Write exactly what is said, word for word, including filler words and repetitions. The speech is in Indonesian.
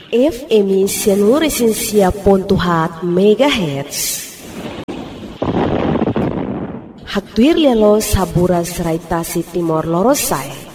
F M Seluresensia Pontuhat Megahertz. Haktuir lelo sabura seraitasi Timor Lorosai.